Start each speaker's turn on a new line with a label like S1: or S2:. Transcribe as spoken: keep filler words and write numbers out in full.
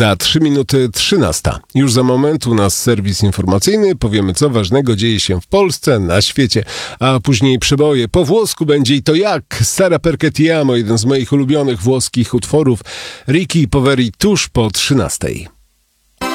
S1: Za trzy minuty trzynasta. Już za moment u nas serwis informacyjny. Powiemy, co ważnego dzieje się w Polsce, na świecie, a później przeboje. Po włosku będzie i to jak. Sara perché ti amo, jeden z moich ulubionych włoskich utworów. Ricky Poveri tuż po trzynastej.